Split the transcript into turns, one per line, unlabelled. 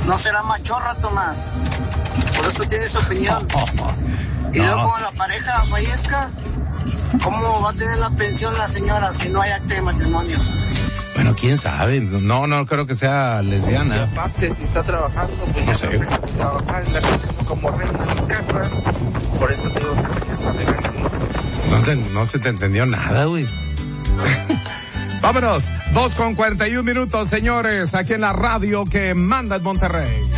No será machorra, Tomás. Por eso tiene su opinión. Y luego cuando la pareja fallezca, ¿cómo va a tener la pensión la señora si no hay acta de matrimonio?
Bueno, quién sabe. No creo que sea lesbiana.
Y aparte, si está trabajando, pues
no
ya
sé.
no se puede trabajar en la casa como reina en casa. Por eso digo que se sale ganando.
No se te entendió nada, güey. Vámonos, 2:41 minutos, señores, aquí en la radio que manda en Monterrey.